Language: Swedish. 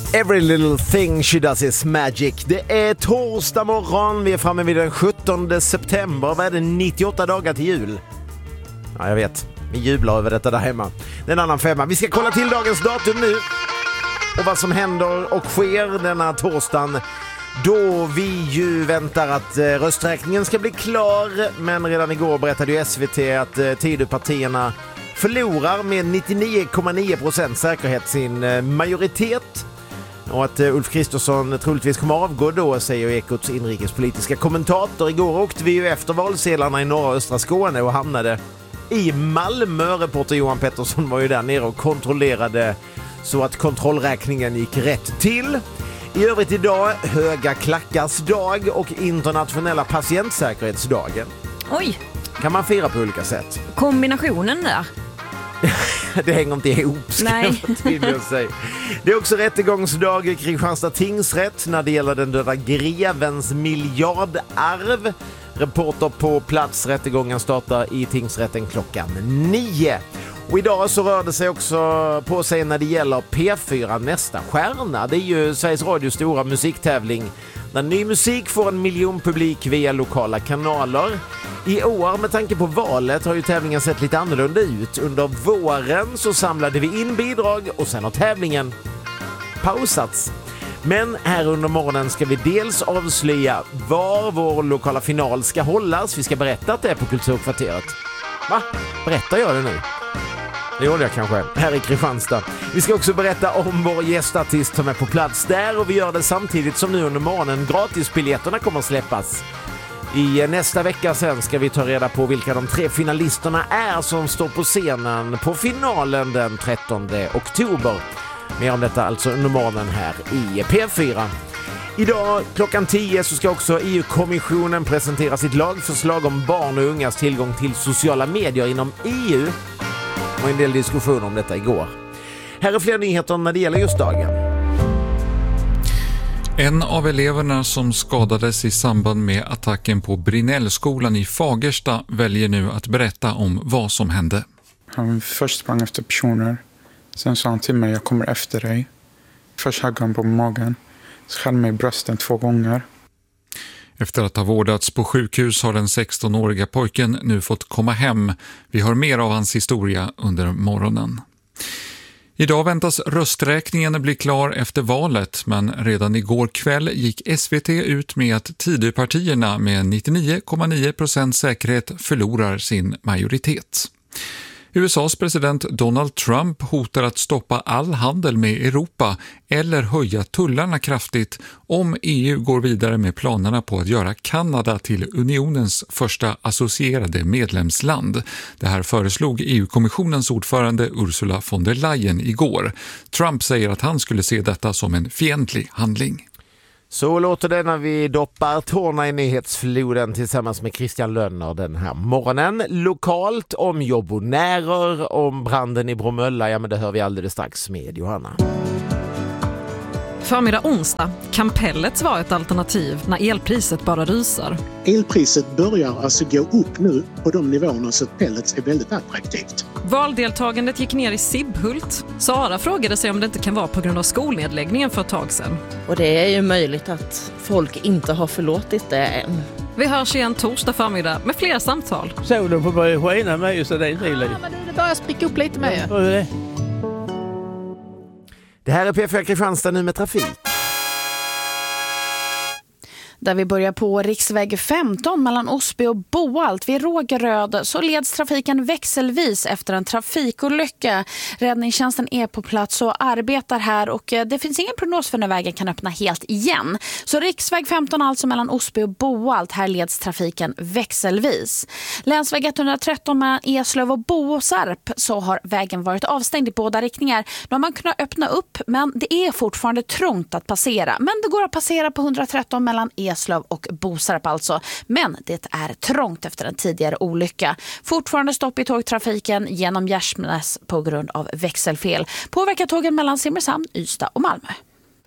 Every little thing she does is magic. Det är torsdag morgon, vi är framme vid den 17 september. Vad är det, 98 dagar till jul? Ja, jag vet. Vi jublar över detta där hemma. Det är en annan femma. Vi ska kolla till dagens datum nu. Och vad som händer och sker denna torsdagen. Då vi ju väntar att rösträkningen ska bli klar. Men redan igår berättade ju SVT att Tidöpartierna förlorar med 99,9% säkerhet sin majoritet. Och att Ulf Kristersson troligtvis kommer avgå då, säger Ekots inrikespolitiska kommentator. Igår åkte vi ju efter valsedlarna i norra och östra Skåne och hamnade i Malmö. Reporter Johan Pettersson var ju där nere och kontrollerade så att kontrollräkningen gick rätt till. I övrigt idag höga klackars dag och internationella patientsäkerhetsdagen. Oj! Kan man fira på olika sätt. Kombinationen där. Det hänger inte ihop, Nej. Det är också rättegångsdag i Kristianstad tingsrätt när det gäller den döda grevens miljardarv. Reporter på plats, rättegången startar i tingsrätten klockan 9. Och idag så rör det sig också på sig när det gäller P4 Nästa stjärna. Det är ju Sveriges Radios stora musiktävling där ny musik får 1 miljon publik via lokala kanaler. I år, med tanke på valet, har ju tävlingen sett lite annorlunda ut. Under våren så samlade vi in bidrag och sen har tävlingen pausats. Men här under morgonen ska vi dels avslöja var vår lokala final ska hållas. Vi ska berätta att det är på Kulturkvarteret. Va? Berättar jag det nu? Det gjorde jag kanske. Här i Kristianstad. Vi ska också berätta om vår gästartist som är på plats där. Och vi gör det samtidigt som nu under morgonen gratisbiljetterna kommer att släppas. I nästa vecka sen ska vi ta reda på vilka de 3 finalisterna är som står på scenen på finalen den 13 oktober. Mer om detta alltså under morgonen här i P4. Idag klockan 10 så ska också EU-kommissionen presentera sitt lagförslag om barn och ungas tillgång till sociala medier inom EU. Och en del diskussion om detta igår. Här är fler nyheter när det gäller just dagen. En av eleverna som skadades i samband med attacken på Brinnellskolan i Fagersta väljer nu att berätta om vad som hände. Han först sprang efter personer. Sen sa han till mig, jag kommer efter dig. Först högg han på magen. Skall mig i brösten 2 gånger. Efter att ha vårdats på sjukhus har den 16-åriga pojken nu fått komma hem. Vi hör mer av hans historia under morgonen. Idag väntas rösträkningen bli klar efter valet, men redan igår kväll gick SVT ut med att Tidöpartierna med 99,9% säkerhet förlorar sin majoritet. USAs president Donald Trump hotar att stoppa all handel med Europa eller höja tullarna kraftigt om EU går vidare med planerna på att göra Kanada till unionens första associerade medlemsland. Det här föreslog EU-kommissionens ordförande Ursula von der Leyen igår. Trump säger att han skulle se detta som en fientlig handling. Så låter det när vi doppar tårna i nyhetsfloden tillsammans med Christian Lönner den här morgonen. Lokalt om jobbonärer, om branden i Bromölla, ja men det hör vi alldeles strax med Johanna. Förmiddag onsdag kan pellets vara ett alternativ när elpriset bara rusar. Elpriset börjar alltså gå upp nu på de nivåerna så att pellets är väldigt attraktivt. Valdeltagandet gick ner i Sibbhult. Sara frågade sig om det inte kan vara på grund av skolnedläggningen för ett tag sedan. Och det är ju möjligt att folk inte har förlåtit det än. Vi hörs igen torsdag förmiddag med fler samtal. Solen får börja skina med just det inte ja, men det börjar spricka upp lite med. Det här är P4 Kristianstad nu med trafik. Där vi börjar på riksväg 15 mellan Osby och Boalt vid Rågeröd så leds trafiken växelvis efter en trafikolycka. Räddningstjänsten är på plats och arbetar här och det finns ingen prognos för när vägen kan öppna helt igen. Så riksväg 15 alltså mellan Osby och Boalt, här leds trafiken växelvis. Länsväg 113 mellan Eslöv och Boåsarp så har vägen varit avstängd i båda riktningar. Nu har man kunnat öppna upp men det är fortfarande trångt att passera. Men det går att passera på 113 mellan Eslöv och Boåsarp alltså. Men det är trångt efter en tidigare olycka. Fortfarande stopp i tågtrafiken genom Gärsnäs på grund av växelfel. Påverkar tågen mellan Simrishamn, Ystad och Malmö.